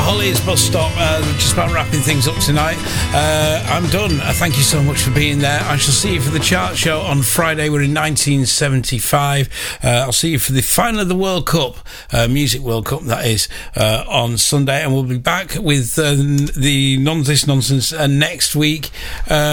Holly's Bus Stop. Just about wrapping things up tonight. I'm done. Thank you so much for being there. I shall see you for the chart show on Friday. We're in 1975. I'll see you for the final of the World Cup, Music World Cup, that is, on Sunday. And we'll be back with the This Nonsense next week.